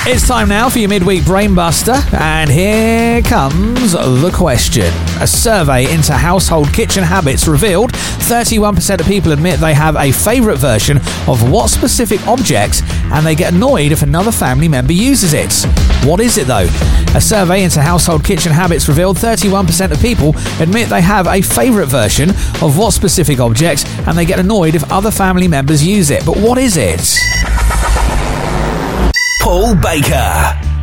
It's time now for your midweek brainbuster, and here comes the question. A survey into household kitchen habits revealed 31% of people admit they have a favourite version of what specific objects, and they get annoyed if another family member uses it. What is it though? A survey into household kitchen habits revealed 31% of people admit they have a favourite version of what specific objects, and they get annoyed if other family members use it. But what is it? Paul Baker.